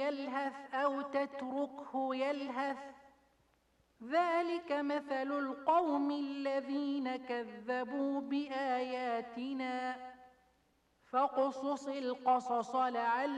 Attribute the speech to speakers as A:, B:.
A: يلهث أو تتركه يلهث، ذلك مثل القوم الذين كذبوا بآياتنا، فاقصص القصص لعلهم